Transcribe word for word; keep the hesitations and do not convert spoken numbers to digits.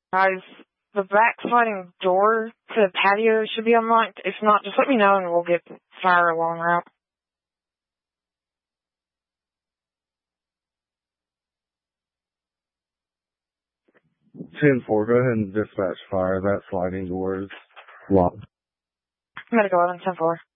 Guys, the back sliding door to the patio should be unlocked. If not, just let me know and we'll get fire alarm out. ten four, go ahead and dispatch fire. That sliding door is locked. Medical eleven ten four.